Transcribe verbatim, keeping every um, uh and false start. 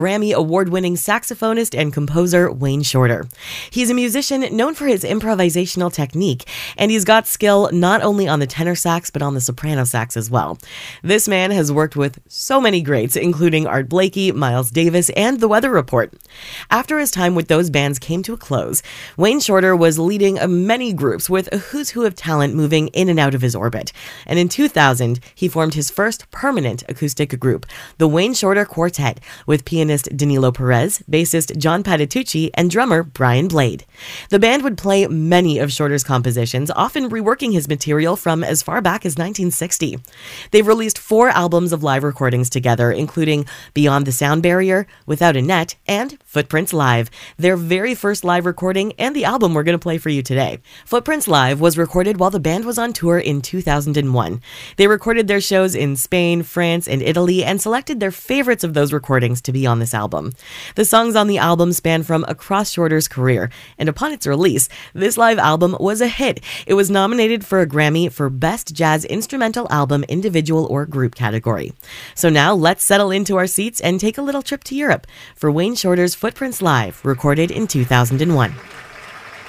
Grammy award-winning saxophonist and composer Wayne Shorter. He's a musician known for his improvisational technique, and he's got skill not only on the tenor sax but on the soprano sax as well. This man has worked with so many greats, including Art Blakey, Miles Davis, and The Weather Report. After his time with those bands came to a close, Wayne Shorter was leading many groups with a who's who of talent moving in and out of his orbit. And in two thousand, he formed his first permanent acoustic group, the Wayne Shorter Quartet, with pianist Danilo Perez, bassist John Patitucci, and drummer Brian Blade. The band would play many of Shorter's compositions, often reworking his material from as far back as nineteen sixty. They've released four albums of live recordings together, including Beyond the Sound Barrier, Without a Net, and Footprints Live, their very first live recording and the album we're going to play for you today. Footprints Live was recorded while the band was on tour in two thousand one. They recorded their shows in Spain, France, and Italy and selected their favorites of those recordings to be on this album. The songs on the album span from across Shorter's career, and upon its release, this live album was a hit. It was nominated for a Grammy for Best Jazz Instrumental Album Individual or Group category. So now let's settle into our seats and take a little trip to Europe for Wayne Shorter's Footprints Live, recorded in two thousand one.